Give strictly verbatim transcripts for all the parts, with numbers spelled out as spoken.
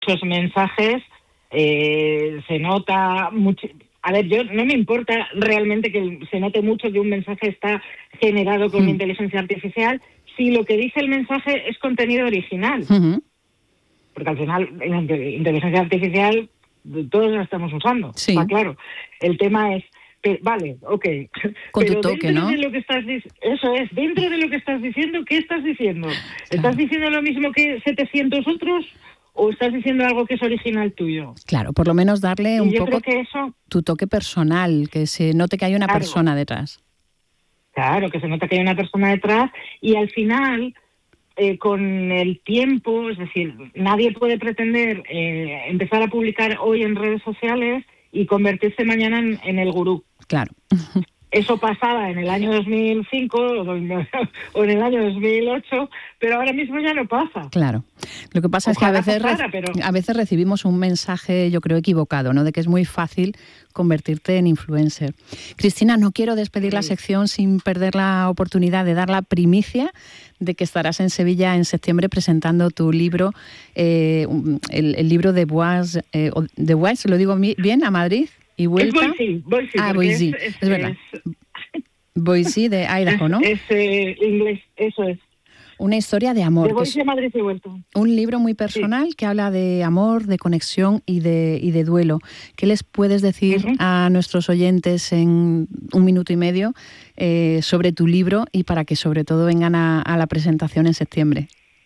muchos mensajes, eh, se nota mucho. A ver, yo no me importa realmente que se note mucho que un mensaje está generado con Mm. inteligencia artificial, si lo que dice el mensaje es contenido original. Uh-huh. Porque al final la inteligencia artificial todos la estamos usando, Sí. está claro. El tema es, pero, vale, ok, Con tu pero toque, dentro ¿no? de lo que estás dic- eso es, dentro de lo que estás diciendo, ¿qué estás diciendo? ¿Estás diciendo lo mismo que setecientos otros o estás diciendo algo que es original tuyo? Claro, por lo menos darle Y un yo poco creo que eso, tu toque personal, que se note que hay una Claro. persona detrás. claro, que se nota que hay una persona detrás y al final, eh, con el tiempo, es decir, nadie puede pretender eh, empezar a publicar hoy en redes sociales y convertirse mañana en, en el gurú. Claro. Eso pasaba en el año dos mil cinco o en el año dos mil ocho, pero ahora mismo ya no pasa. Claro. Lo que pasa Ojalá es que a veces, pasara, rec- pero- a veces recibimos un mensaje, yo creo, equivocado, ¿no? De que es muy fácil convertirte en influencer. Cristina, no quiero despedir la Sí. sección sin perder la oportunidad de dar la primicia de que estarás en Sevilla en septiembre presentando tu libro, eh, el, el libro de Bois, eh, o- de Bois, ¿lo digo mi- bien? ¿A Madrid y Es vuelta? Boise, Boise, Ah, porque Boise, es, es verdad. es- Boise de Idaho, ¿no? Es, eh, inglés, eso es. Una historia de amor. De que es Boise a Madrid y vuelta. un libro muy personal que habla de amor, de conexión y de, y de duelo. ¿Qué les puedes decir Ujú. a nuestros oyentes en un minuto y medio eh, sobre tu libro y para que sobre todo vengan a, a la presentación en septiembre?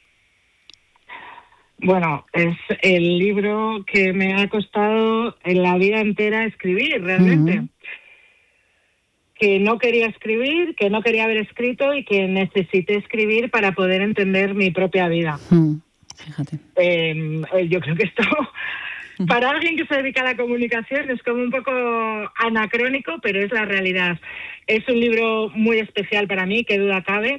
Bueno, es el libro que me ha costado en la vida entera escribir, realmente. Ujú. Que no quería escribir, que no quería haber escrito y que necesité escribir para poder entender mi propia vida. Mm, fíjate. Eh, yo creo que esto, para alguien que se dedica a la comunicación, es como un poco anacrónico, pero es la realidad. Es un libro muy especial para mí, qué duda cabe.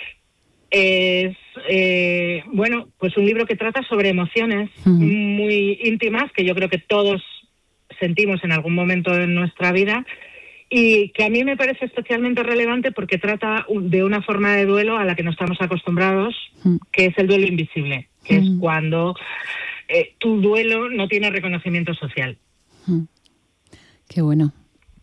Es, eh, bueno, pues un libro que trata sobre emociones Ujú. muy íntimas, que yo creo que todos sentimos en algún momento de nuestra vida, y que a mí me parece especialmente relevante porque trata un- de una forma de duelo a la que no estamos acostumbrados, Mm. que es el duelo invisible, que es Mm. cuando eh, tu duelo no tiene reconocimiento social. Mm. Qué bueno.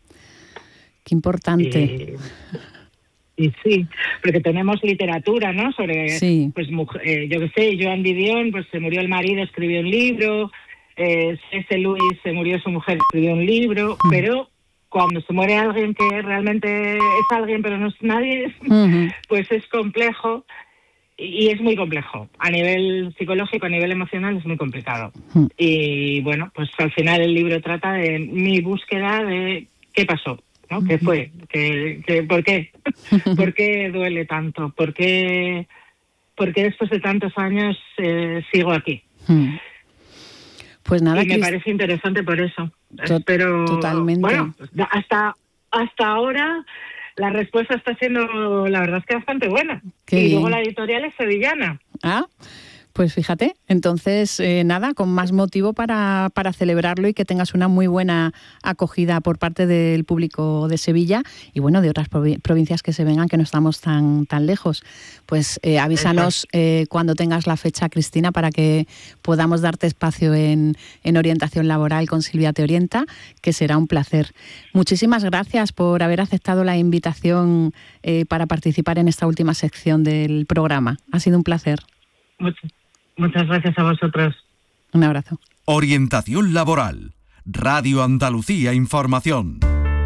Qué importante. Y, y sí, porque tenemos literatura, ¿no? Sobre, Sí. pues, muj- eh, yo qué sé, Joan Didion, pues se murió el marido, escribió un libro, eh, C S. Lewis se murió su mujer, escribió un libro, Mm. pero cuando se muere alguien que realmente es alguien pero no es nadie, Ujú. pues es complejo y es muy complejo. A nivel psicológico, a nivel emocional es muy complicado. Mm. Y bueno, pues al final el libro trata de mi búsqueda de qué pasó, ¿no? ¿Qué fue? ¿Qué, qué, ¿Por qué? ¿Por qué duele tanto? ¿Por qué, por qué después de tantos años eh, sigo aquí? Mm. Pues nada, Y me Cris- parece interesante por eso. To- Pero totalmente. bueno, hasta hasta ahora la respuesta está siendo, la verdad es que bastante buena. Qué y bien. luego la editorial es sevillana. Ah, pues fíjate, entonces eh, nada, con más motivo para, para celebrarlo y que tengas una muy buena acogida por parte del público de Sevilla y bueno, de otras provi- provincias que se vengan, que no estamos tan, tan lejos. Pues eh, avísanos eh, cuando tengas la fecha, Cristina, para que podamos darte espacio en, en orientación laboral con Silvia Te Orienta, que será un placer. Muchísimas gracias por haber aceptado la invitación eh, para participar en esta última sección del programa. Ha sido un placer. Muchas, muchas gracias a vosotros. Un abrazo. Orientación laboral. Radio Andalucía Información.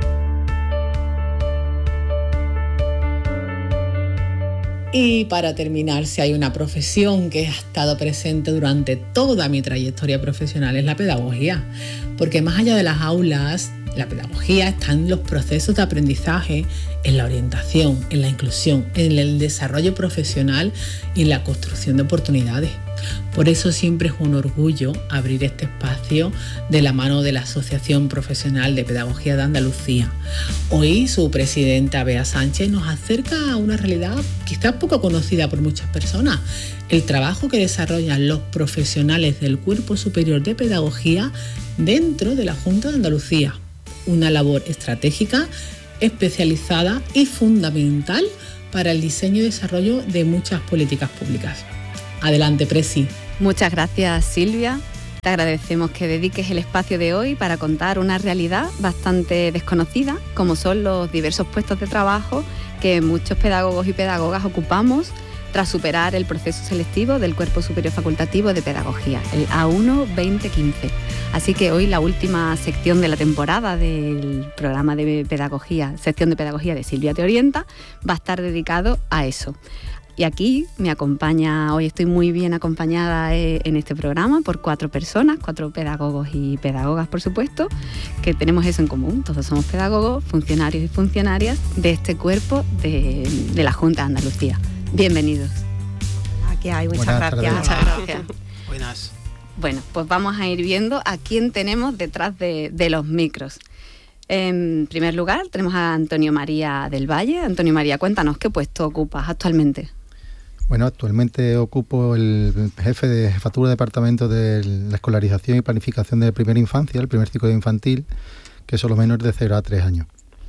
Y para terminar, si hay una profesión que ha estado presente durante toda mi trayectoria profesional es la pedagogía, porque más allá de las aulas, la pedagogía está en los procesos de aprendizaje, en la orientación, en la inclusión, en el desarrollo profesional y en la construcción de oportunidades. Por eso siempre es un orgullo abrir este espacio de la mano de la Asociación Profesional de Pedagogía de Andalucía. Hoy su presidenta Bea Sánchez nos acerca a una realidad quizás poco conocida por muchas personas: el trabajo que desarrollan los profesionales del Cuerpo Superior de Pedagogía dentro de la Junta de Andalucía. Una labor estratégica, especializada y fundamental para el diseño y desarrollo de muchas políticas públicas. Adelante, Presi. Muchas gracias, Silvia. Te agradecemos que dediques el espacio de hoy para contar una realidad bastante desconocida, como son los diversos puestos de trabajo que muchos pedagogos y pedagogas ocupamos tras superar el proceso selectivo del Cuerpo Superior Facultativo de Pedagogía, el A uno veinte quince. Así que hoy la última sección de la temporada del programa de pedagogía, sección de pedagogía de Silvia Te Orienta, va a estar dedicado a eso. Y aquí me acompaña, hoy estoy muy bien acompañada en este programa por cuatro personas, cuatro pedagogos y pedagogas, por supuesto, que tenemos eso en común. Todos somos pedagogos, funcionarios y funcionarias de este cuerpo de, de la Junta de Andalucía. Bienvenidos. Aquí hay, muchas Buenas gracias. tardes. Muchas gracias. Buenas. Bueno, pues vamos a ir viendo a quién tenemos detrás de, de los micros. En primer lugar, tenemos a Antonio María del Valle. Antonio María, cuéntanos, ¿qué puesto ocupas actualmente? Bueno, actualmente ocupo el jefe de jefatura de departamento de la escolarización y planificación de primera infancia, el primer ciclo de infantil, que son los menores de cero a tres años.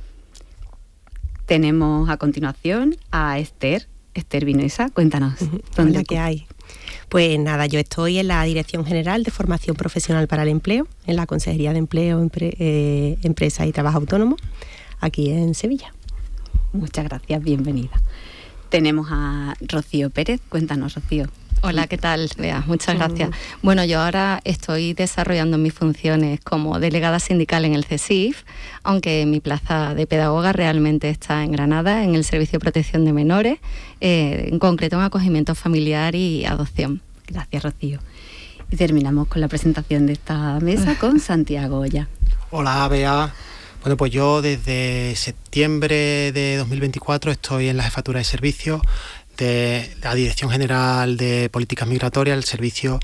Tenemos a continuación a Esther, Esther Vinoesa, cuéntanos. ¿Dónde Hola, ¿qué hay? Pues nada, yo estoy en la Dirección General de Formación Profesional para el Empleo, en la Consejería de Empleo, Empre- eh, Empresa y Trabajo Autónomo, aquí en Sevilla. Muchas gracias, bienvenida. Tenemos a Rocío Pérez, cuéntanos, Rocío. Hola, ¿qué tal? Bea? Muchas gracias. Bueno, yo ahora estoy desarrollando mis funciones como delegada sindical en el C E S I F, aunque mi plaza de pedagoga realmente está en Granada, en el Servicio de Protección de Menores, eh, en concreto en acogimiento familiar y adopción. Gracias, Rocío. Y terminamos con la presentación de esta mesa con Santiago Oya. Hola, Bea. Bueno, pues yo desde septiembre de dos mil veinticuatro estoy en la jefatura de servicios de la Dirección General de Políticas Migratorias, el Servicio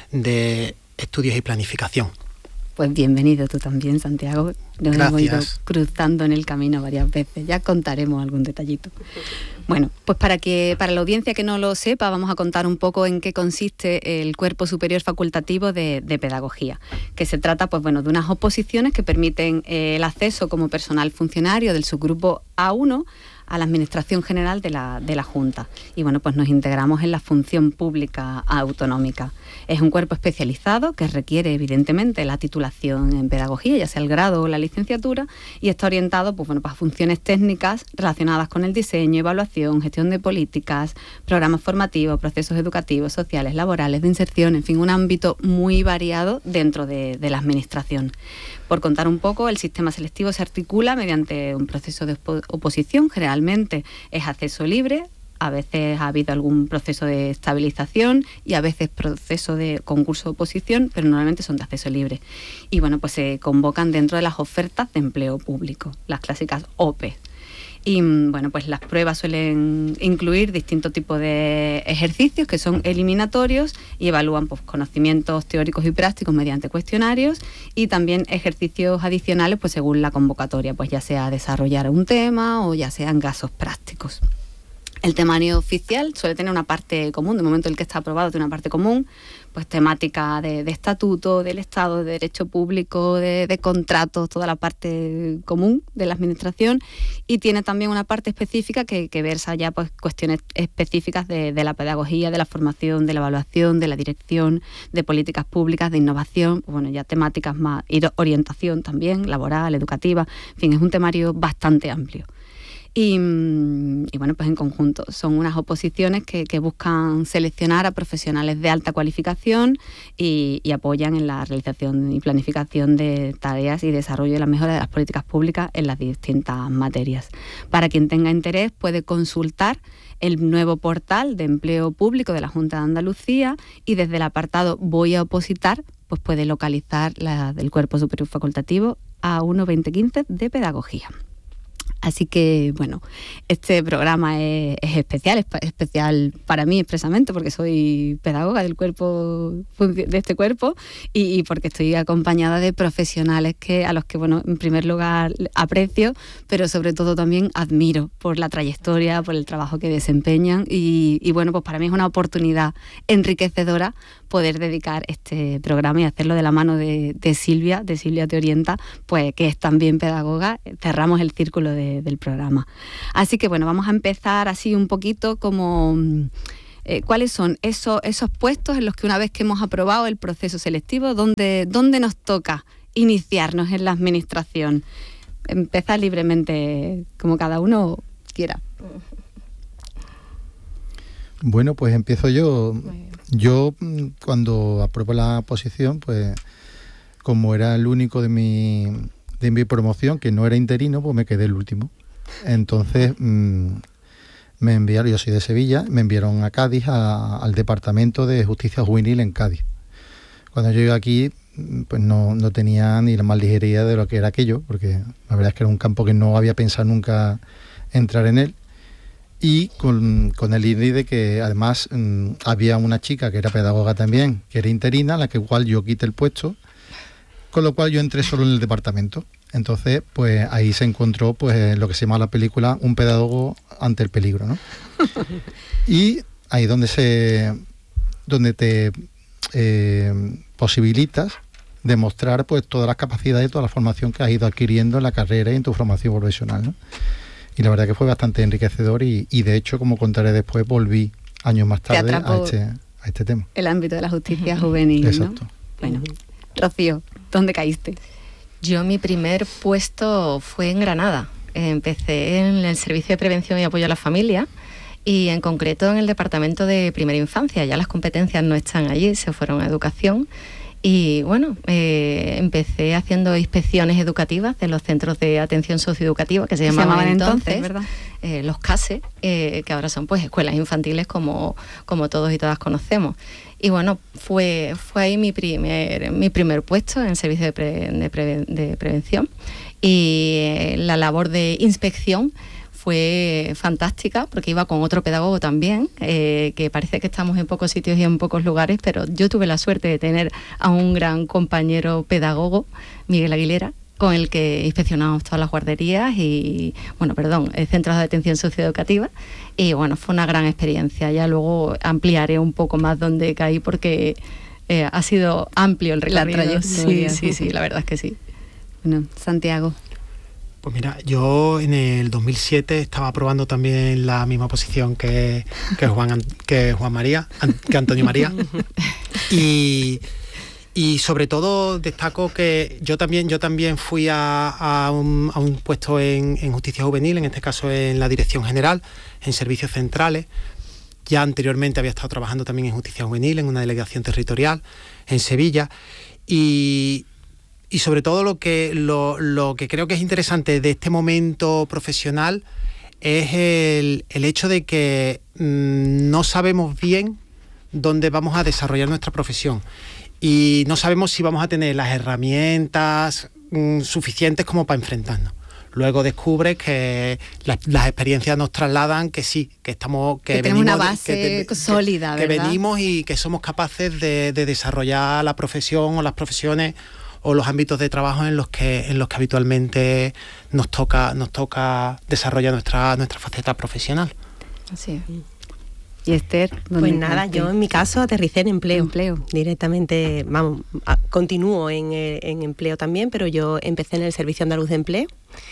de Estudios y Planificación. Pues bienvenido tú también, Santiago. Nos Gracias. hemos ido cruzando en el camino varias veces. Ya contaremos algún detallito. Bueno, pues para que para la audiencia que no lo sepa, vamos a contar un poco en qué consiste el Cuerpo Superior Facultativo de, de Pedagogía. Que se trata, pues bueno, de unas oposiciones que permiten eh, el acceso como personal funcionario del subgrupo A uno a la Administración General de la, de la Junta. Y bueno, pues nos integramos en la función pública autonómica. Es un cuerpo especializado que requiere evidentemente la titulación en pedagogía, ya sea el grado o la licenciatura, y está orientado pues, bueno, para funciones técnicas relacionadas con el diseño, evaluación, gestión de políticas, programas formativos, procesos educativos, sociales, laborales, de inserción, en fin, un ámbito muy variado dentro de, de la Administración. Por contar un poco, el sistema selectivo se articula mediante un proceso de oposición, generalmente es acceso libre, a veces ha habido algún proceso de estabilización y a veces proceso de concurso de oposición, pero normalmente son de acceso libre. Y bueno, pues se convocan dentro de las ofertas de empleo público, las clásicas O P E. Y bueno, pues las pruebas suelen incluir distintos tipos de ejercicios que son eliminatorios y evalúan pues, conocimientos teóricos y prácticos mediante cuestionarios, y también ejercicios adicionales pues según la convocatoria, pues ya sea desarrollar un tema o ya sean casos prácticos. El temario oficial suele tener una parte común, de momento el que está aprobado tiene una parte común, pues temática de, de estatuto, del Estado, de derecho público, de, de contratos, toda la parte común de la administración, y tiene también una parte específica que, que versa ya pues cuestiones específicas de, de la pedagogía, de la formación, de la evaluación, de la dirección, de políticas públicas, de innovación, bueno, ya temáticas más, y de orientación también, laboral, educativa, en fin, es un temario bastante amplio. Y, y bueno, pues en conjunto son unas oposiciones que, que buscan seleccionar a profesionales de alta cualificación y, y apoyan en la realización y planificación de tareas y desarrollo de la mejora de las políticas públicas en las distintas materias. Para quien tenga interés puede consultar el nuevo portal de empleo público de la Junta de Andalucía y desde el apartado Voy a opositar pues puede localizar la del Cuerpo Superior Facultativo A uno veinte quince de Pedagogía. Así que, bueno, este programa es, es especial, es especial para mí expresamente porque soy pedagoga del cuerpo, de este cuerpo y, y porque estoy acompañada de profesionales que a los que, bueno, en primer lugar aprecio, pero sobre todo también admiro por la trayectoria, por el trabajo que desempeñan y, y bueno, pues para mí es una oportunidad enriquecedora poder dedicar este programa y hacerlo de la mano de, de Silvia, de Silvia Te Orienta, pues que es también pedagoga. Cerramos el círculo de, del programa. Así que bueno, vamos a empezar así un poquito como Eh, ¿Cuáles son esos, esos puestos en los que una vez que hemos aprobado el proceso selectivo, dónde, dónde nos toca iniciarnos en la administración? Empezar libremente, como cada uno quiera. Bueno, pues empiezo yo. Yo, cuando apruebo la posición, pues como era el único de mi, de mi promoción que no era interino, pues me quedé el último. Entonces mmm, me enviaron, yo soy de Sevilla, me enviaron a Cádiz, a, al Departamento de Justicia Juvenil en Cádiz. Cuando yo llegué aquí, pues no, no tenía ni la más ligería de lo que era aquello, porque la verdad es que era un campo que no había pensado nunca entrar en él. Y con, con el I D I de que además mmm, había una chica que era pedagoga también, que era interina, a la que igual yo quité el puesto, con lo cual yo entré solo en el departamento. Entonces, pues ahí se encontró pues lo que se llama la película Un pedagogo ante el peligro, ¿no? Y ahí donde se donde te eh, posibilitas demostrar pues todas las capacidades y toda la formación que has ido adquiriendo en la carrera y en tu formación profesional, ¿no? Y la verdad que fue bastante enriquecedor y, y de hecho, como contaré después, volví años más tarde a este, a este tema. El ámbito de la justicia juvenil, Exacto. ¿no? Bueno, Rocío, ¿dónde caíste? Yo mi primer puesto fue en Granada. Empecé en el Servicio de Prevención y Apoyo a la Familia y en concreto en el Departamento de Primera Infancia. Ya las competencias no están allí, se fueron a Educación. Y bueno, eh, empecé haciendo inspecciones educativas de los centros de atención socioeducativa que se llamaban, se llamaban entonces, entonces ¿verdad? Eh, los C A S E, eh, que ahora son pues escuelas infantiles como, como todos y todas conocemos. Y bueno, fue, fue ahí mi primer, mi primer puesto en el servicio de, pre, de, pre, de prevención y eh, la labor de inspección fue fantástica porque iba con otro pedagogo también, eh, que parece que estamos en pocos sitios y en pocos lugares, pero yo tuve la suerte de tener a un gran compañero pedagogo, Miguel Aguilera, con el que inspeccionamos todas las guarderías y, bueno, perdón, centros de atención socioeducativa. Y bueno, fue una gran experiencia. Ya luego ampliaré un poco más donde caí porque eh, ha sido amplio el recorrido. Sí, sí, sí, la verdad es que sí. Bueno, Santiago. Pues mira, yo en el dos mil siete estaba aprobando también la misma posición que, que, Juan, que Juan María, que Antonio María. Y, y sobre todo destaco que yo también, yo también fui a, a, un, a un puesto en, en justicia juvenil, en este caso en la Dirección General, en servicios centrales. Ya anteriormente había estado trabajando también en justicia juvenil, en una delegación territorial, en Sevilla. Y... Y sobre todo lo que, lo, lo que creo que es interesante de este momento profesional es el, el hecho de que mmm, no sabemos bien dónde vamos a desarrollar nuestra profesión y no sabemos si vamos a tener las herramientas mmm, suficientes como para enfrentarnos. Luego descubres que la, las experiencias nos trasladan que sí, que estamos que, que tenemos venimos, una base que, que, sólida, que, ¿verdad? Que venimos y que somos capaces de, de desarrollar la profesión o las profesiones o los ámbitos de trabajo en los que en los que habitualmente nos toca nos toca desarrollar nuestra nuestra faceta profesional. Así es. Y Esther, pues nada, yo en mi caso aterricé en empleo, empleo. directamente, vamos, a, continúo en, en empleo también, pero yo empecé en el Servicio Andaluz de Empleo.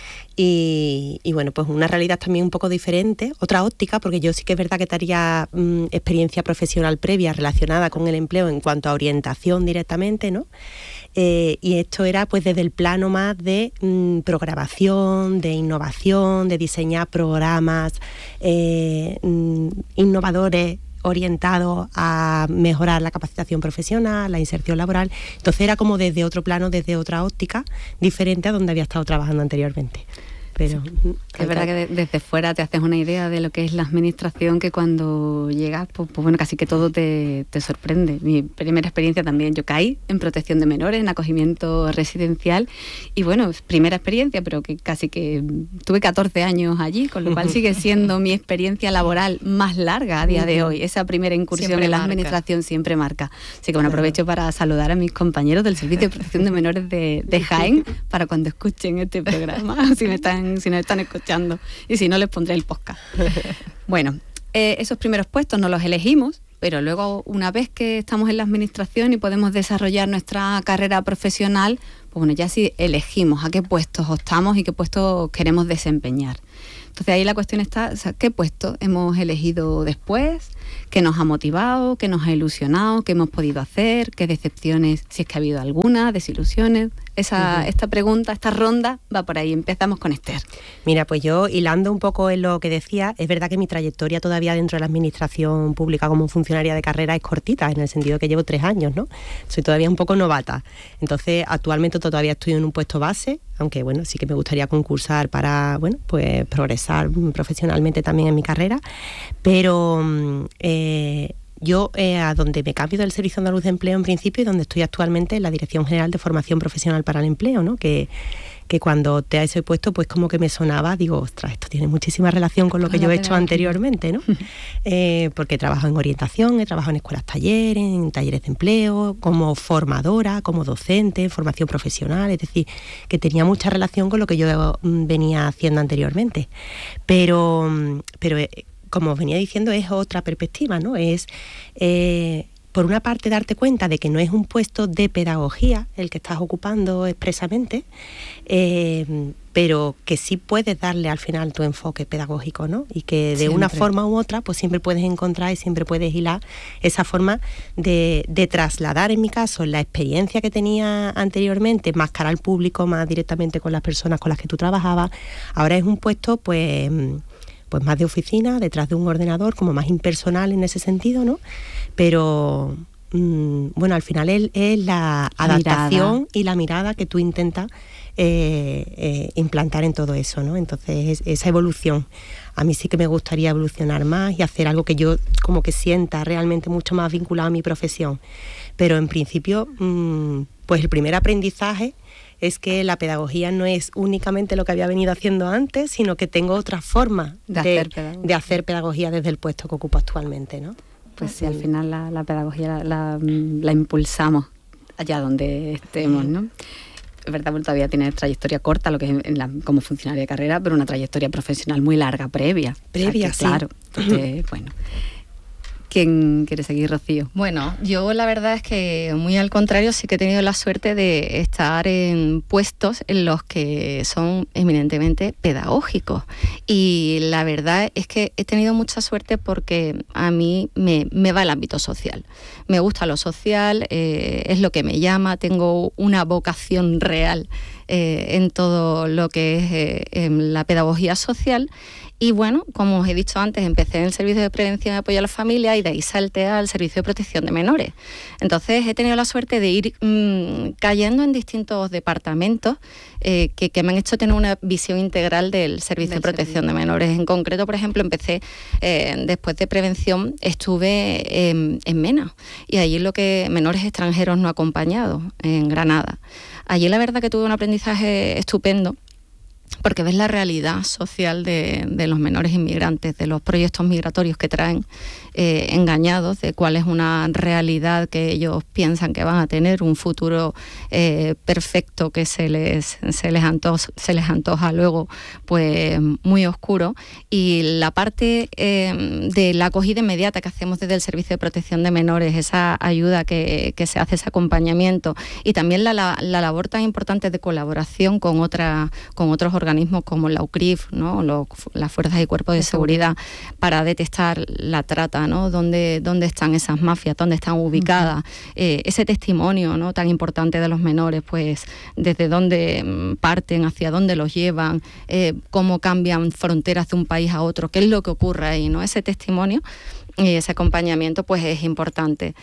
Y, y bueno, pues una realidad también un poco diferente, otra óptica, porque yo sí que es verdad que tenía mmm, experiencia profesional previa relacionada con el empleo en cuanto a orientación directamente, ¿no? Eh, y esto era pues desde el plano más de mmm, programación, de innovación, de diseñar programas eh, mmm, innovadores orientados a mejorar la capacitación profesional, la inserción laboral. Entonces era como desde otro plano, desde otra óptica diferente a donde había estado trabajando anteriormente. Pero sí. Es verdad que de, desde fuera te haces una idea de lo que es la administración, que cuando llegas, pues, pues bueno, casi que todo te, te sorprende. Mi primera experiencia también, yo caí en protección de menores, en acogimiento residencial, y bueno, primera experiencia, pero que casi que tuve catorce años allí, con lo cual sigue siendo mi experiencia laboral más larga a día de hoy. Esa primera incursión siempre en la marca. Administración siempre marca. Así que bueno, aprovecho para saludar a mis compañeros del Servicio de Protección de Menores de, de Jaén, para cuando escuchen este programa, si me están si nos están escuchando, y si no, les pondré el podcast. Bueno, eh, esos primeros puestos no los elegimos, pero luego, una vez que estamos en la administración y podemos desarrollar nuestra carrera profesional, pues bueno, ya sí elegimos a qué puestos optamos y qué puestos queremos desempeñar. Entonces ahí la cuestión está, o sea, ¿qué puesto hemos elegido después? ¿Qué nos ha motivado? ¿Qué nos ha ilusionado? ¿Qué hemos podido hacer? ¿Qué decepciones, si es que ha habido alguna, desilusiones? Esa, uh-huh. Esta pregunta, esta ronda va por ahí. Empezamos con Esther. Mira, pues yo, hilando un poco en lo que decía, es verdad que mi trayectoria todavía dentro de la administración pública como funcionaria de carrera es cortita, en el sentido que llevo tres años, ¿no? Soy todavía un poco novata. Entonces, actualmente todavía estoy en un puesto base, aunque bueno, sí que me gustaría concursar para, bueno, pues progresar profesionalmente también en mi carrera, pero eh, yo eh, a donde me cambio del Servicio Andaluz de Empleo en principio y donde estoy actualmente en la Dirección General de Formación Profesional para el Empleo, ¿no? Que, que cuando te a ese puesto pues como que me sonaba, digo, ostras, esto tiene muchísima relación con lo que yo he hecho anteriormente, ¿no? eh, porque he trabajado en orientación, he trabajado en escuelas talleres, en talleres de empleo, como formadora, como docente, formación profesional, es decir, que tenía mucha relación con lo que yo venía haciendo anteriormente. Pero, pero como os venía diciendo, es otra perspectiva, ¿no? Es, eh, por una parte, darte cuenta de que no es un puesto de pedagogía el que estás ocupando expresamente, eh, pero que sí puedes darle al final tu enfoque pedagógico, ¿no? Y que de siempre. Una forma u otra, pues siempre puedes encontrar y siempre puedes hilar esa forma de, de trasladar, en mi caso, la experiencia que tenía anteriormente, más cara al público, más directamente con las personas con las que tú trabajabas. Ahora es un puesto, pues... pues más de oficina, detrás de un ordenador, como más impersonal en ese sentido, ¿no? Pero, mmm, bueno, al final es, es la adaptación mirada. Y la mirada que tú intentas eh, eh, implantar en todo eso, ¿no? Entonces, es, esa evolución. A mí sí que me gustaría evolucionar más y hacer algo que yo como que sienta realmente mucho más vinculado a mi profesión. Pero en principio, mmm, pues el primer aprendizaje es que la pedagogía no es únicamente lo que había venido haciendo antes, sino que tengo otra forma de, de, hacer, pedagogía. de hacer pedagogía desde el puesto que ocupo actualmente, ¿no? Pues sí, al final la, la pedagogía la, la, la impulsamos allá donde estemos, ¿no? Es verdad, todavía tiene trayectoria corta lo que es en la, como funcionaria de carrera, pero una trayectoria profesional muy larga, previa. Previa, o sea, que, sí. Claro, entonces, bueno... ¿Quién quiere seguir, Rocío? Bueno, yo la verdad es que muy al contrario sí que he tenido la suerte de estar en puestos en los que son eminentemente pedagógicos y la verdad es que he tenido mucha suerte porque a mí me, me va el ámbito social. Me gusta lo social, eh, es lo que me llama, tengo una vocación real eh, en todo lo que es eh, en la pedagogía social. Y bueno, como os he dicho antes, empecé en el Servicio de Prevención y Apoyo a la Familia y de ahí salté al Servicio de Protección de Menores. Entonces he tenido la suerte de ir mmm, cayendo en distintos departamentos eh, que, que me han hecho tener una visión integral del Servicio del de Protección servicio. de Menores. En concreto, por ejemplo, empecé, eh, después de prevención, estuve eh, en MENA y allí lo que menores extranjeros no acompañados, en Granada. Allí la verdad que tuve un aprendizaje estupendo, porque ves la realidad social de, de los menores inmigrantes, de los proyectos migratorios que traen eh, engañados, de cuál es una realidad que ellos piensan que van a tener, un futuro eh, perfecto que se les, se, les antoja, se les antoja luego pues muy oscuro. Y la parte eh, de la acogida inmediata que hacemos desde el Servicio de Protección de Menores, esa ayuda que, que se hace, ese acompañamiento, y también la, la, la labor tan importante de colaboración con, otra, con otros organismos organismos como la U C R I F, ¿no? Los, las fuerzas y cuerpos de Eso. seguridad para detectar la trata, ¿no? Dónde, dónde están esas mafias, dónde están ubicadas, uh-huh. eh, ese testimonio, ¿no? tan importante de los menores, pues desde dónde parten, hacia dónde los llevan, eh, cómo cambian fronteras de un país a otro, qué es lo que ocurre ahí, ¿no? Ese testimonio y ese acompañamiento pues es importante.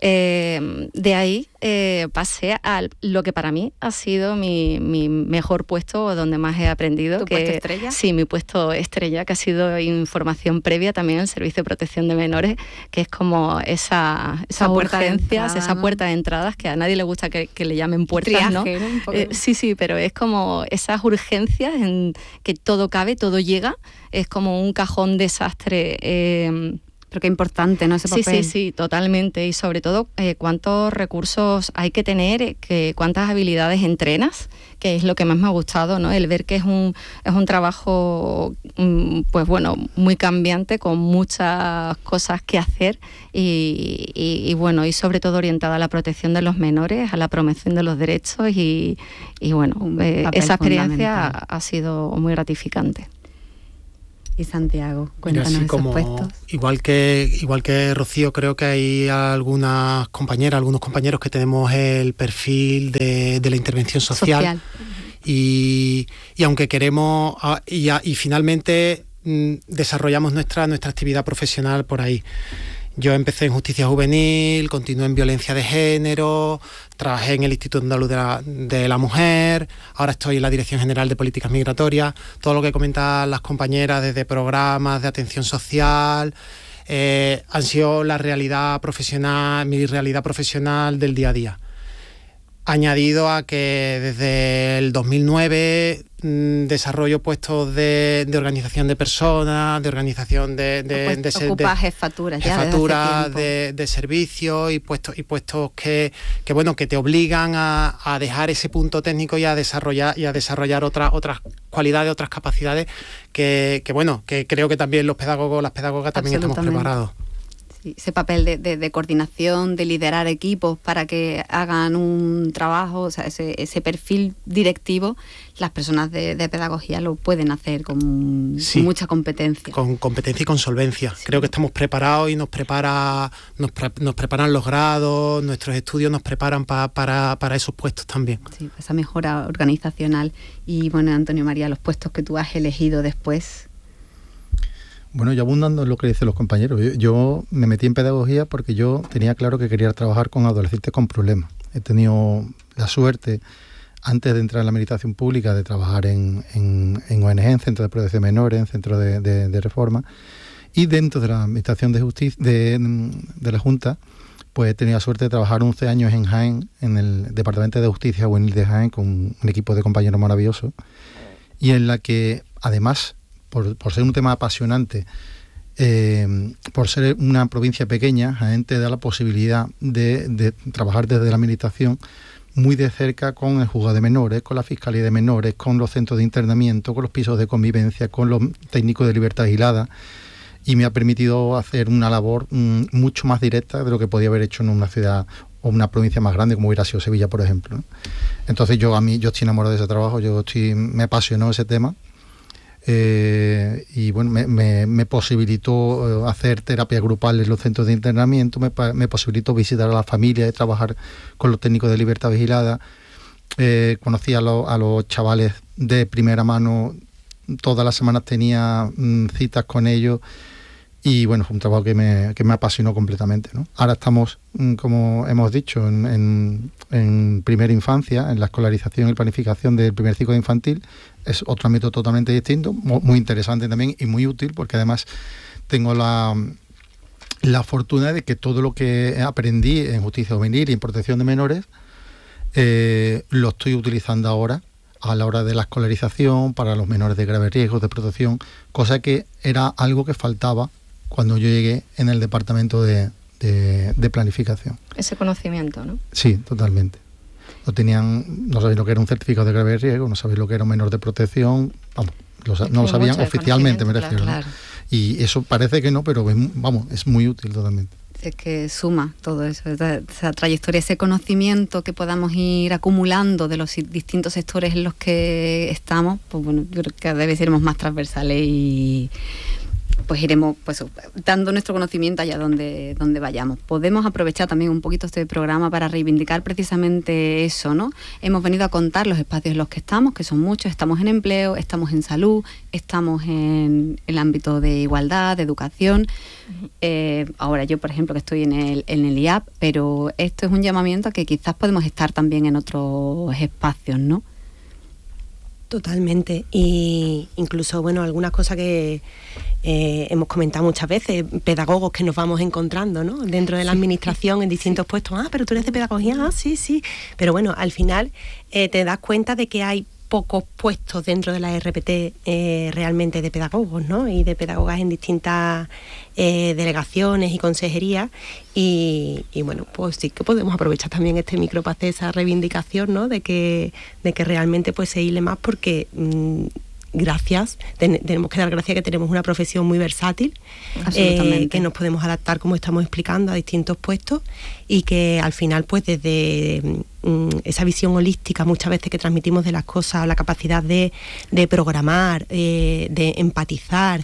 Eh, de ahí eh, pasé a lo que para mí ha sido mi, mi mejor puesto, donde más he aprendido. ¿Tu que, puesto estrella? Sí, mi puesto estrella, que ha sido información previa también en el Servicio de Protección de Menores, que es como esa, esa urgencias, entrada, esa ¿no? puerta de entradas, que a nadie le gusta que, que le llamen puertas, Triaje, ¿no? ¿no? Eh, sí, sí, pero es como esas urgencias en que todo cabe, todo llega, es como un cajón desastre. Eh, Pero qué importante, ¿no? Ese papel. Sí, sí, sí, totalmente. Y sobre todo, eh, cuántos recursos hay que tener, que cuántas habilidades entrenas, que es lo que más me ha gustado, ¿no? El ver que es un, es un trabajo, pues bueno, muy cambiante, con muchas cosas que hacer y, y, y bueno, y sobre todo orientada a la protección de los menores, a la promoción de los derechos y, y bueno, eh, esa experiencia ha, ha sido muy gratificante. Y Santiago, cuéntanos Mira, esos como, puestos. Igual que, igual que Rocío, creo que hay algunas compañeras, algunos compañeros que tenemos el perfil de, de la intervención social. social. Y, y aunque queremos, y, y finalmente mm, desarrollamos nuestra, nuestra actividad profesional por ahí. Yo empecé en justicia juvenil, continué en violencia de género, trabajé en el Instituto Andaluz de la, de la Mujer, ahora estoy en la Dirección General de Políticas Migratorias. Todo lo que comentan las compañeras desde programas de atención social eh, han sido la realidad profesional, mi realidad profesional del día a día. Añadido a que desde el dos mil nueve mmm, desarrollo puestos de, de organización de personas, de organización de... de, pues, de, de ocupas jefaturas ya jefatura de, de servicios y puestos, y puestos que, que, bueno, que te obligan a, a dejar ese punto técnico y a desarrollar, y a desarrollar otras, otras cualidades, otras capacidades que, que, bueno, que creo que también los pedagogos, las pedagogas también estamos preparados. Sí, ese papel de, de, de coordinación, de liderar equipos para que hagan un trabajo, o sea, ese, ese perfil directivo, las personas de, de pedagogía lo pueden hacer con, sí, con mucha competencia. Con competencia y con solvencia. Sí. Creo que estamos preparados y nos prepara, nos, pre, nos preparan los grados, nuestros estudios nos preparan pa, para, para esos puestos también. Sí, esa mejora organizacional. Y bueno, Antonio María, los puestos que tú has elegido después. Bueno, yo abundando en lo que dicen los compañeros, yo, yo me metí en pedagogía porque yo tenía claro que quería trabajar con adolescentes con problemas. He tenido la suerte, antes de entrar en la administración pública, de trabajar en, en, en O N G, en Centros de Protección de Menores, en Centros de, de, de Reforma, y dentro de la administración de justicia de, de la Junta, pues he tenido la suerte de trabajar once años en Jaén, en el Departamento de Justicia Juvenil de Jaén, con un equipo de compañeros maravillosos, y en la que, además, Por, por ser un tema apasionante, eh, por ser una provincia pequeña, Jaén te da la posibilidad de, de trabajar desde la administración muy de cerca con el juzgado de menores, con la fiscalía de menores, con los centros de internamiento, con los pisos de convivencia, con los técnicos de libertad vigilada, y me ha permitido hacer una labor mm, mucho más directa de lo que podía haber hecho en una ciudad o una provincia más grande como hubiera sido Sevilla, por ejemplo, ¿no? Entonces yo a mí yo estoy enamorado de ese trabajo, yo estoy, me apasionó ese tema. Eh, y bueno, me, me, me posibilitó hacer terapia grupal en los centros de internamiento, me, me posibilitó visitar a las familias, trabajar con los técnicos de libertad vigilada, eh, conocí a, lo, a los chavales de primera mano, todas las semanas tenía mm, citas con ellos, y bueno, fue un trabajo que me, que me apasionó completamente, ¿no? Ahora estamos, como hemos dicho, en, en, en primera infancia, en la escolarización y planificación del primer ciclo infantil. Es otro ámbito totalmente distinto, muy interesante también y muy útil, porque además tengo la, la fortuna de que todo lo que aprendí en justicia juvenil y en protección de menores eh, lo estoy utilizando ahora a la hora de la escolarización para los menores de graves riesgos de protección, cosa que era algo que faltaba cuando yo llegué en el departamento de, de, de planificación. Ese conocimiento, ¿no? Sí, totalmente. No tenían, no sabían lo que era un certificado de grave riesgo, no sabían lo que era un menor de protección, vamos, lo, no lo sabían oficialmente, me refiero. Claro, claro. ¿No? Y eso parece que no, pero vamos, es muy útil totalmente. Es que suma todo eso, esa, esa trayectoria, ese conocimiento que podamos ir acumulando de los distintos sectores en los que estamos, pues bueno, yo creo que cada vez seremos más transversales y pues iremos pues dando nuestro conocimiento allá donde, donde vayamos. Podemos aprovechar también un poquito este programa para reivindicar precisamente eso, ¿no? Hemos venido a contar los espacios en los que estamos, que son muchos. Estamos en empleo, estamos en salud, estamos en el ámbito de igualdad, de educación. Eh, ahora yo, por ejemplo, que estoy en el, en el I A P, pero esto es un llamamiento a que quizás podemos estar también en otros espacios, ¿no? Totalmente. Y incluso, bueno, algunas cosas que eh, hemos comentado muchas veces, pedagogos que nos vamos encontrando, ¿no? Dentro de la administración, en distintos sí. puestos. Ah, pero tú eres de pedagogía, ah, sí, sí. Pero bueno, al final eh, te das cuenta de que hay pocos puestos dentro de la R P T eh, realmente de pedagogos, ¿no? Y de pedagogas en distintas eh, delegaciones y consejerías. Y, y bueno, pues sí que podemos aprovechar también este micro para hacer esa reivindicación, ¿no? De que, de que realmente pues se hile más, porque mmm, gracias, ten, tenemos que dar gracias que tenemos una profesión muy versátil, eh, que nos podemos adaptar, como estamos explicando, a distintos puestos, y que al final pues desde esa visión holística muchas veces que transmitimos de las cosas, la capacidad de, de programar, eh, de empatizar,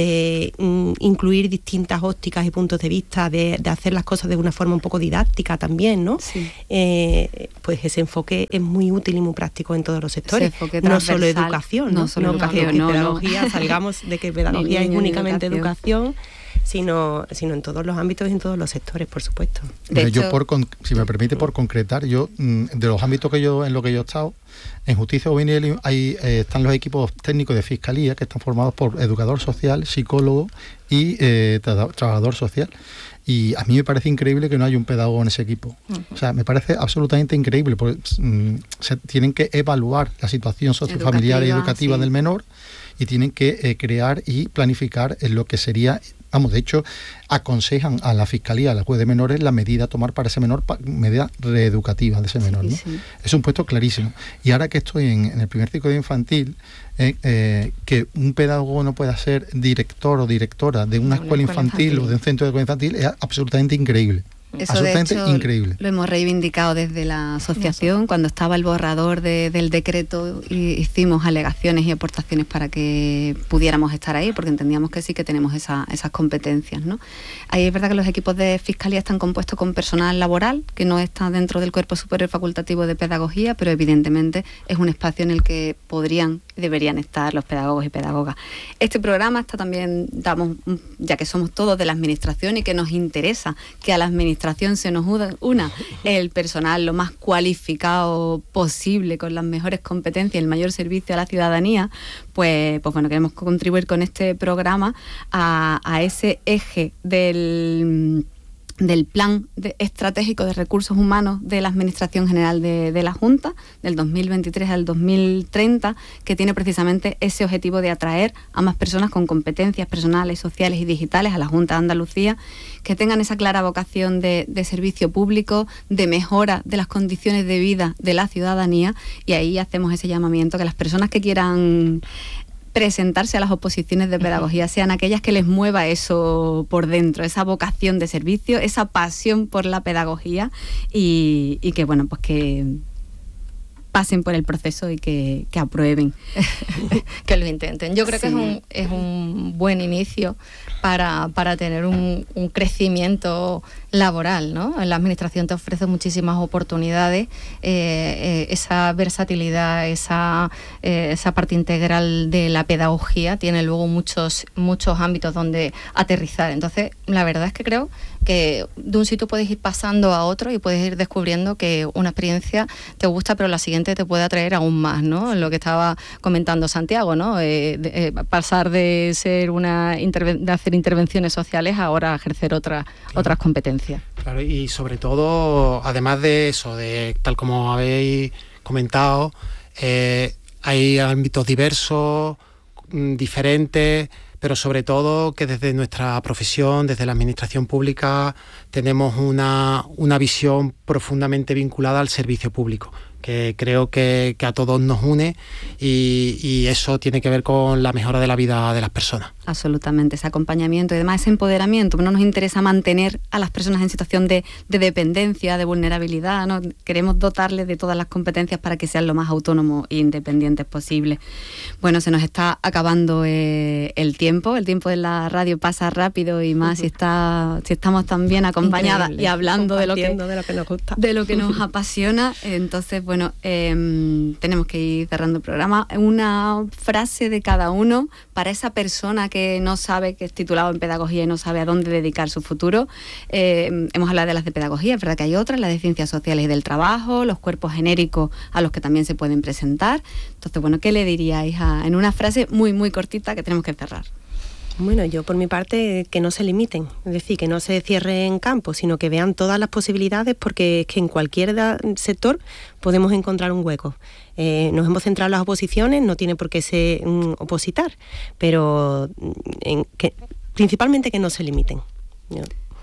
de mm, incluir distintas ópticas y puntos de vista, de, de hacer las cosas de una forma un poco didáctica también, ¿no? Sí. Eh, pues ese enfoque es muy útil y muy práctico en todos los sectores, no solo educación, no, no solo no, educación, no, pedagogía, no. Salgamos de que pedagogía es únicamente educación, educación Sino, sino en todos los ámbitos y en todos los sectores, por supuesto. De hecho, yo por con, si me permite, por concretar, yo de los ámbitos que yo en los que yo he estado, en justicia juvenil hay, eh, están los equipos técnicos de fiscalía que están formados por educador social, psicólogo y eh, tra- trabajador social. Y a mí me parece increíble que no haya un pedagogo en ese equipo. Uh-huh. O sea, me parece absolutamente increíble, porque mm, se tienen que evaluar la situación sociofamiliar y educativa sí. del menor, y tienen que eh, crear y planificar en lo que sería, vamos, de hecho, aconsejan a la Fiscalía, a la juez de menores, la medida a tomar para ese menor, medida reeducativa de ese menor, ¿no? Sí, sí. Es un puesto clarísimo. Y ahora que estoy en, en el primer ciclo de infantil, eh, eh, que un pedagogo no pueda ser director o directora de una, de una escuela, escuela infantil, infantil o de un centro de escuela infantil es absolutamente increíble. Eso absolutamente de hecho, increíble. Lo hemos reivindicado desde la asociación. Cuando estaba el borrador de, del decreto, hicimos alegaciones y aportaciones para que pudiéramos estar ahí, porque entendíamos que sí que tenemos esa, esas competencias, ¿no? Ahí es verdad que los equipos de fiscalía están compuestos con personal laboral, que no está dentro del Cuerpo Superior Facultativo de Pedagogía, pero evidentemente es un espacio en el que podrían y deberían estar los pedagogos y pedagogas. Este programa está también, damos, ya que somos todos de la administración y que nos interesa que a la administración se nos una el personal lo más cualificado posible, con las mejores competencias, el mayor servicio a la ciudadanía, pues, pues bueno, queremos contribuir con este programa a, a ese eje del... del plan de, estratégico de recursos humanos de la Administración General de, de la Junta, del dos mil veintitrés al dos mil treinta, que tiene precisamente ese objetivo de atraer a más personas con competencias personales, sociales y digitales a la Junta de Andalucía, que tengan esa clara vocación de, de servicio público, de mejora de las condiciones de vida de la ciudadanía, y ahí hacemos ese llamamiento, que las personas que quieran presentarse a las oposiciones de pedagogía sean aquellas que les mueva eso por dentro, esa vocación de servicio, esa pasión por la pedagogía, y, y que bueno, pues que pasen por el proceso y que, que aprueben. Que lo intenten. Yo creo Sí. que es un, es un buen inicio para, para tener un, un crecimiento laboral, ¿no? La administración te ofrece muchísimas oportunidades, eh, eh, esa versatilidad, esa, eh, esa parte integral de la pedagogía tiene luego muchos, muchos ámbitos donde aterrizar. Entonces, la verdad es que creo que de un sitio puedes ir pasando a otro y puedes ir descubriendo que una experiencia te gusta, pero la siguiente te puede atraer aún más, ¿no? Lo que estaba comentando Santiago, ¿no? Eh, de, eh, pasar de ser una interve- de hacer intervenciones sociales a ahora ejercer otra, claro. otras competencias. Claro, y sobre todo, además de eso, de tal como habéis comentado, eh, hay ámbitos diversos, mm, diferentes, pero sobre todo que desde nuestra profesión, desde la administración pública, tenemos una, una visión profundamente vinculada al servicio público, que creo que, que a todos nos une, y, y eso tiene que ver con la mejora de la vida de las personas. Absolutamente, ese acompañamiento y además ese empoderamiento. No nos interesa mantener a las personas en situación de, de dependencia, de vulnerabilidad, ¿no? Queremos dotarles de todas las competencias para que sean lo más autónomos e independientes posible. Bueno, se nos está acabando eh, el tiempo, el tiempo de la radio pasa rápido, y más uh-huh. si está si estamos tan bien acompañadas Increíble. Y hablando de lo, que, de lo que nos gusta, de lo que nos apasiona. Entonces, bueno, eh, tenemos que ir cerrando el programa. Una frase de cada uno para esa persona que no sabe, que es titulado en pedagogía y no sabe a dónde dedicar su futuro. Eh, hemos hablado de las de pedagogía, es verdad que hay otras, las de ciencias sociales y del trabajo, los cuerpos genéricos a los que también se pueden presentar. Entonces, bueno, ¿qué le diríais a, en una frase muy, muy cortita que tenemos que cerrar? Bueno, yo por mi parte, que no se limiten, es decir, que no se cierren campos, sino que vean todas las posibilidades, porque es que en cualquier sector podemos encontrar un hueco. Eh, nos hemos centrado en las oposiciones, no tiene por qué ser un opositar, pero en que, principalmente que no se limiten. Yo.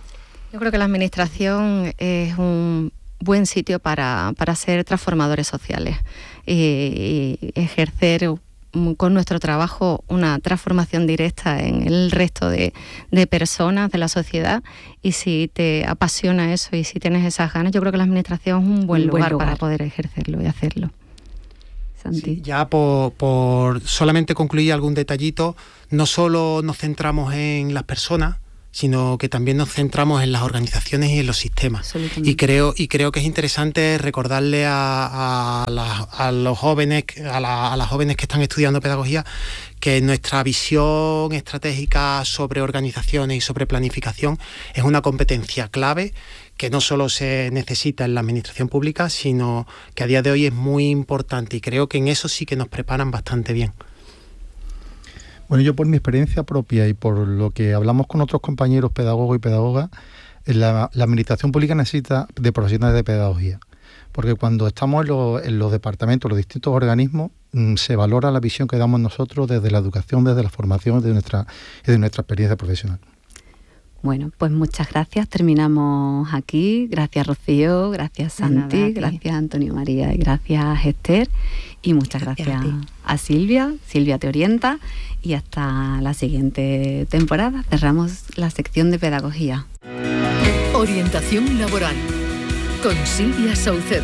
Yo creo que la administración es un buen sitio para, para ser transformadores sociales y, y ejercer con nuestro trabajo una transformación directa en el resto de, de personas, de la sociedad, y si te apasiona eso y si tienes esas ganas, yo creo que la administración es un buen, un lugar, buen lugar para poder ejercerlo y hacerlo. Sí, ya por, por solamente concluir algún detallito, no solo nos centramos en las personas, sino que también nos centramos en las organizaciones y en los sistemas. Y creo, y creo que es interesante recordarle a, a, la, a los jóvenes, a, la, a las jóvenes que están estudiando pedagogía, que nuestra visión estratégica sobre organizaciones y sobre planificación es una competencia clave que no solo se necesita en la administración pública, sino que a día de hoy es muy importante, y creo que en eso sí que nos preparan bastante bien. Bueno, yo por mi experiencia propia y por lo que hablamos con otros compañeros pedagogos y pedagogas, la, la administración pública necesita de profesionales de pedagogía, porque cuando estamos en, lo, en los departamentos, los distintos organismos, mmm, se valora la visión que damos nosotros desde la educación, desde la formación, desde nuestra, desde nuestra experiencia profesional. Bueno, pues muchas gracias. Terminamos aquí. Gracias, Rocío. Gracias, Santi. Nada, gracias, Antonio María. Y gracias, Esther. Y muchas gracias, gracias a, a Silvia. Silvia te orienta. Y hasta la siguiente temporada. Cerramos la sección de pedagogía. Orientación laboral con Silvia Saucedo.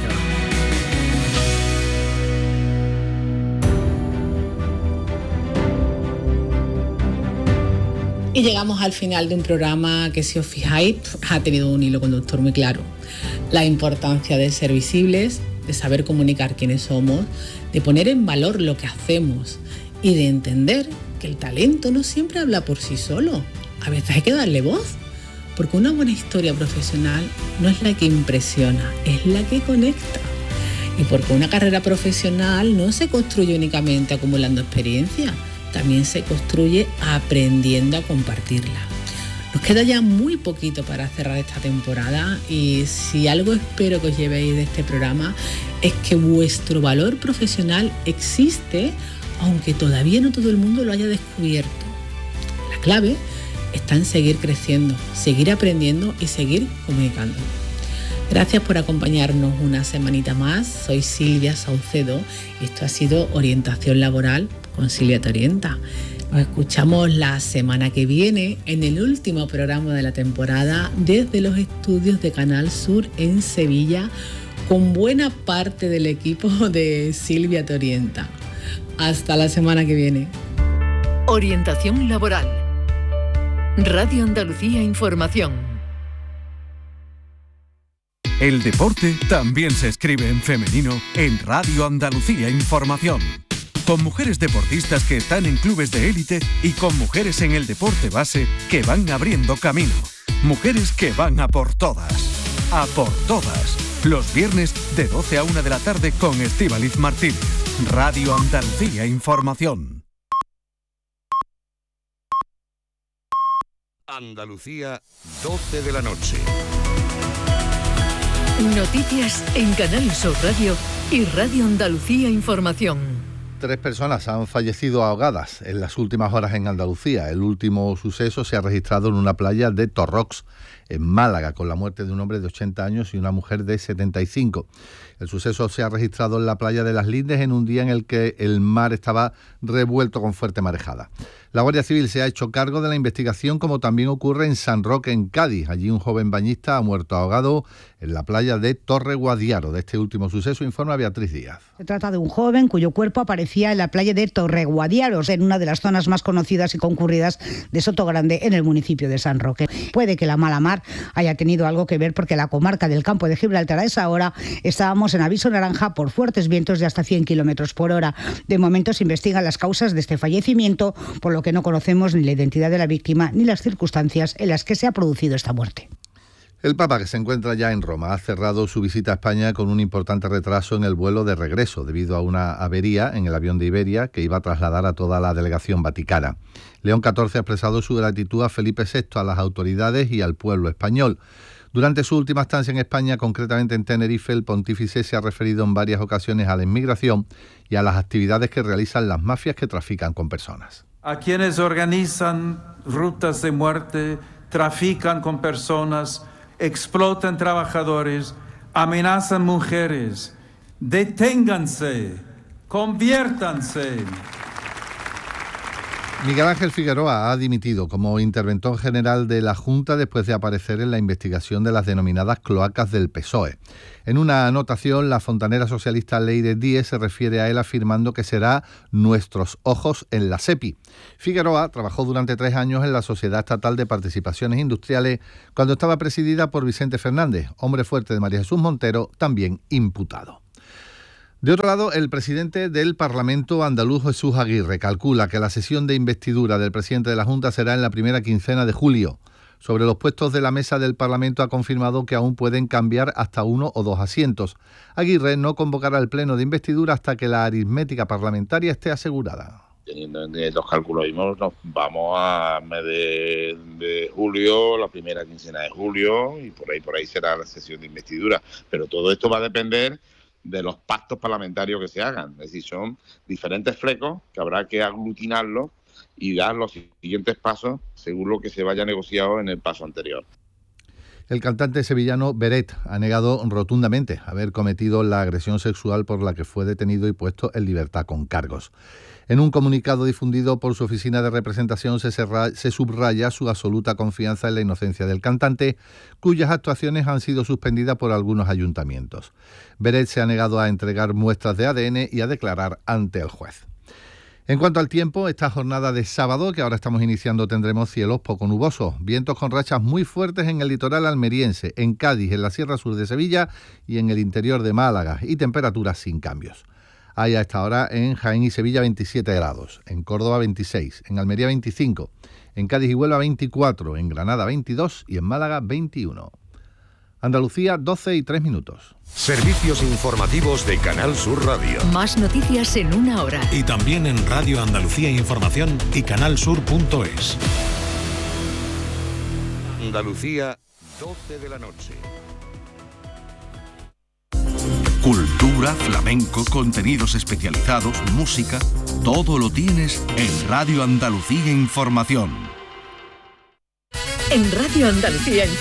Y llegamos al final de un programa que, si os fijáis, ha tenido un hilo conductor muy claro. La importancia de ser visibles, de saber comunicar quiénes somos, de poner en valor lo que hacemos y de entender que el talento no siempre habla por sí solo. A veces hay que darle voz, porque una buena historia profesional no es la que impresiona, es la que conecta. Y porque una carrera profesional no se construye únicamente acumulando experiencia, también se construye aprendiendo a compartirla. Nos queda ya muy poquito para cerrar esta temporada, y si algo espero que os llevéis de este programa es que vuestro valor profesional existe, aunque todavía no todo el mundo lo haya descubierto. La clave está en seguir creciendo, seguir aprendiendo y seguir comunicando. Gracias por acompañarnos una semanita más. Soy Silvia Saucedo y esto ha sido Orientación Laboral con Silvia te orienta. Nos escuchamos la semana que viene en el último programa de la temporada desde los estudios de Canal Sur en Sevilla, con buena parte del equipo de Silvia te orienta. Hasta la semana que viene. Orientación laboral. Radio Andalucía Información. El deporte también se escribe en femenino en Radio Andalucía Información. Con mujeres deportistas que están en clubes de élite y con mujeres en el deporte base que van abriendo camino. Mujeres que van a por todas. A por todas. Los viernes de doce a una de la tarde con Estíbaliz Martínez. Radio Andalucía Información. Andalucía, doce de la noche. Noticias en Canal Sur Radio y Radio Andalucía Información. Tres personas han fallecido ahogadas en las últimas horas en Andalucía. El último suceso se ha registrado en una playa de Torrox, en Málaga, con la muerte de un hombre de ochenta años y una mujer de setenta y cinco. El suceso se ha registrado en la playa de Las Lindes en un día en el que el mar estaba revuelto con fuerte marejada. La Guardia Civil se ha hecho cargo de la investigación, como también ocurre en San Roque, en Cádiz. Allí un joven bañista ha muerto ahogado en la playa de Torre Guadiaro. De este último suceso informa Beatriz Díaz. Se trata de un joven cuyo cuerpo aparecía en la playa de Torre Guadiaro, en una de las zonas más conocidas y concurridas de Sotogrande, en el municipio de San Roque. Puede que la mala mar haya tenido algo que ver, porque la comarca del Campo de Gibraltar a esa hora estábamos en aviso naranja por fuertes vientos de hasta cien kilómetros por hora. De momento se investigan las causas de este fallecimiento, por lo que no conocemos ni la identidad de la víctima ni las circunstancias en las que se ha producido esta muerte. El Papa, que se encuentra ya en Roma, ha cerrado su visita a España con un importante retraso en el vuelo de regreso, debido a una avería en el avión de Iberia que iba a trasladar a toda la delegación vaticana. León catorce ha expresado su gratitud a Felipe sexto, a las autoridades y al pueblo español. Durante su última estancia en España, concretamente en Tenerife, el pontífice se ha referido en varias ocasiones a la inmigración y a las actividades que realizan las mafias que trafican con personas. A quienes organizan rutas de muerte, trafican con personas, explotan trabajadores, amenazan mujeres. Deténganse, conviértanse, Miguel Ángel Figueroa ha dimitido como interventor general de la Junta después de aparecer en la investigación de las denominadas cloacas del P S O E. En una anotación, la fontanera socialista Leire Díez se refiere a él afirmando que será nuestros ojos en la SEPI. Figueroa trabajó durante tres años en la Sociedad Estatal de Participaciones Industriales cuando estaba presidida por Vicente Fernández, hombre fuerte de María Jesús Montero, también imputado. De otro lado, el presidente del Parlamento andaluz, Jesús Aguirre, calcula que la sesión de investidura del presidente de la Junta será en la primera quincena de julio. Sobre los puestos de la mesa del Parlamento ha confirmado que aún pueden cambiar hasta uno o dos asientos. Aguirre no convocará el pleno de investidura hasta que la aritmética parlamentaria esté asegurada. Teniendo en los cálculos mismos, nos vamos a mes de, de julio, la primera quincena de julio, y por ahí por ahí será la sesión de investidura. Pero todo esto va a depender de los pactos parlamentarios que se hagan. Es decir, son diferentes flecos que habrá que aglutinarlos y dar los siguientes pasos según lo que se vaya negociado en el paso anterior. El cantante sevillano Beret ha negado rotundamente haber cometido la agresión sexual por la que fue detenido y puesto en libertad con cargos. En un comunicado difundido por su oficina de representación se, serra, se subraya su absoluta confianza en la inocencia del cantante, cuyas actuaciones han sido suspendidas por algunos ayuntamientos. Beret se ha negado a entregar muestras de A D N y a declarar ante el juez. En cuanto al tiempo, esta jornada de sábado, que ahora estamos iniciando, tendremos cielos poco nubosos, vientos con rachas muy fuertes en el litoral almeriense, en Cádiz, en la Sierra Sur de Sevilla y en el interior de Málaga, y temperaturas sin cambios. Hay a esta hora en Jaén y Sevilla veintisiete grados, en Córdoba veintiséis, en Almería veinticinco, en Cádiz y Huelva veinticuatro, en Granada veintidós y en Málaga veintiuno. Andalucía, doce y tres minutos. Servicios informativos de Canal Sur Radio. Más noticias en una hora. Y también en Radio Andalucía Información y canalsur punto es. Andalucía, doce de la noche. Cultura, flamenco, contenidos especializados, música, todo lo tienes en Radio Andalucía Información. En Radio Andalucía Información.